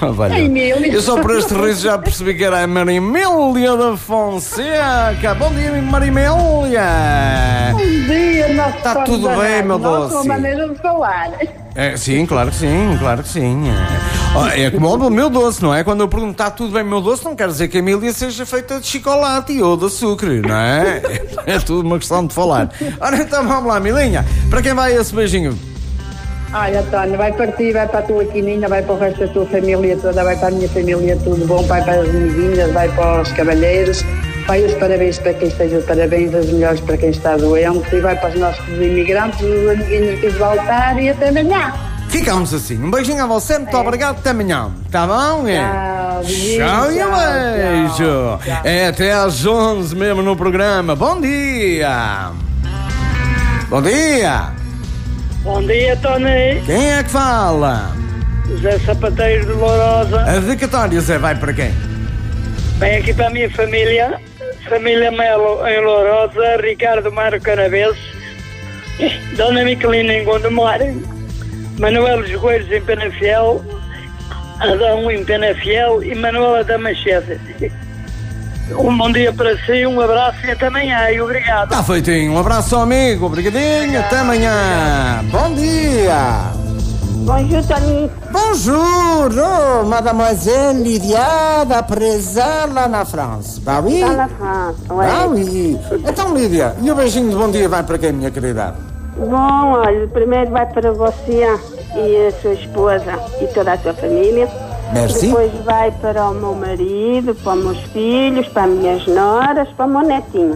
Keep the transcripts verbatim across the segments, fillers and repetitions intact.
Olha, Emília. eu só por este riso já percebi que era a Marimília da Fonseca. Bom dia, Marimília. Bom dia, nosso Está Paulo tudo da bem, rádio. meu Nossa doce? maneira de falar. É, sim, claro que sim, claro que sim. É, é como o meu doce, não é? Quando eu pergunto está tudo bem, meu doce, não quer dizer que a Emília seja feita de chocolate ou de açúcar, não é? É tudo uma questão de falar. Ora, então vamos lá, Milinha. Para quem vai esse beijinho? Olha, António, vai para ti, vai para a tua quininha, vai para o resto da tua família toda, vai para a minha família, tudo bom, vai para as amiguinhas, vai para os cavalheiros, vai os parabéns para quem esteja de parabéns, as melhores para quem está doente, e vai para os nossos imigrantes, os amiguinhos que voltar e até amanhã. Ficamos assim. Um beijinho a você, muito é. obrigado, até amanhã. Tá bom? Tchau, beijinho, tchau e um beijo. Tchau, tchau. É até às onze mesmo no programa. Bom dia. Bom dia. Bom dia, Tony. Quem é que fala? José Sapateiro de Lourosa. A dedicatória, Zé, vai para quem? Vem aqui para a minha família. Família Melo em Lourosa, Ricardo Mário Canaveses, Dona Miquelina em Gondomar, Manuel Joelhos em Penafiel, Adão em Penafiel e Manuela da Machete. Um bom dia para si, um abraço e até amanhã, e obrigado. Está feitinho, um abraço ao amigo, obrigadinho, até amanhã. Bom dia. Bonjour, Tony. Bonjour, oh, mademoiselle Lydia da Presa lá na França. Bah oui? Está na França, ué. Ah oui. Então, Lídia, e o beijinho de bom dia vai para quem, minha querida? Bom, olha, primeiro vai para você e a sua esposa e toda a sua família. Merci. Depois vai para o meu marido, para os meus filhos, para as minhas noras, para o meu netinho.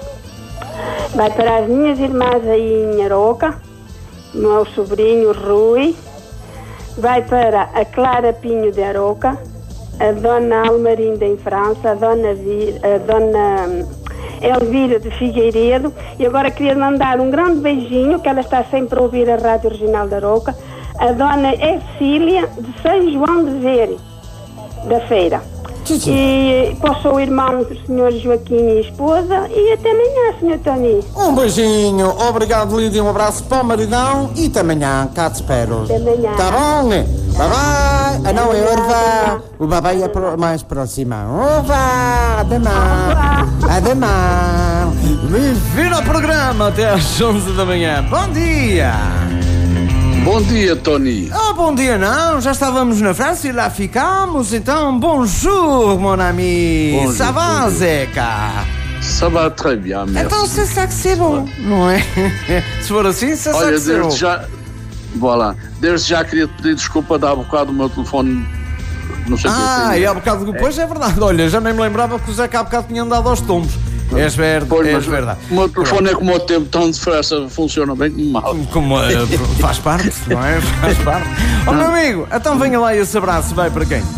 Vai para as minhas irmãs aí em Aroca, meu sobrinho Rui. Vai para a Clara Pinho de Aroca, a Dona Almarinda em França, a Dona, Vir, a Dona Elvira de Figueiredo. E agora queria mandar um grande beijinho, que ela está sempre a ouvir a Rádio Regional de Aroca, a Dona Ercília de São João de Vere, da Feira. Sim, sim. E para o seu irmão, o senhor Joaquim e a esposa. E até amanhã, senhor Tony. Um beijinho, obrigado, Lídia, um abraço para o maridão e até amanhã, cá te espero. Até amanhã. Tá bom? Bye bye. Ah não, é orva. O babai é pro, mais próxima. Orva, ademã. Ademã. Vira o programa até às onze da manhã. Bom dia. Bom dia, Tony. Oh, bom dia não, já estávamos na França e lá ficamos, então bonjour, mon ami. Bonjour, Ça va, bonjour. Zeca? Ça va très bien, merci. Então c'est ça que c'est bom, não é? Se for assim, c'est ça Olha, que c'est bom. desde já, voilà, desde já queria te pedir desculpa de há bocado o meu telefone, não sei o Ah, que. e há bocado depois é. é verdade, olha, já nem me lembrava que o Zeca há bocado tinha andado aos tombos. És verdade, Pois, és mas verdade. O meu telefone é como o tempo, tão depressa, funciona bem como mal. Como, uh, faz parte, não é? Faz parte. Oh, meu amigo, então venha lá e esse abraço vai para quem?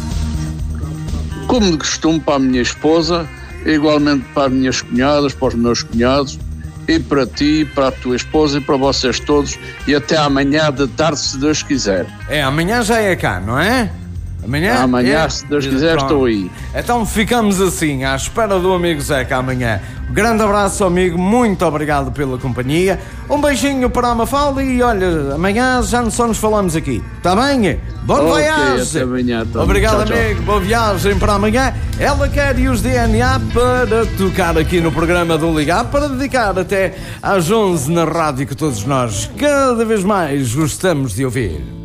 Como de costume, para a minha esposa, igualmente para as minhas cunhadas, para os meus cunhados, e para ti, para a tua esposa e para vocês todos, e até amanhã de tarde, se Deus quiser. É, amanhã já é cá, não é? Amanhã? Amanhã, é? se Deus quiser, Pronto. estou aí. Então ficamos assim, à espera do amigo Zeca amanhã. Um grande abraço, amigo, muito obrigado pela companhia. Um beijinho para a Mafalda e olha, amanhã já só nos falamos aqui. Está bem? Boa Ok, viagem! até amanhã, então. Obrigado, Tchau, tchau. amigo. Boa viagem para amanhã. Ela quer e os D N A para tocar aqui no programa do Ligar, para dedicar até às onze na rádio que todos nós cada vez mais gostamos de ouvir.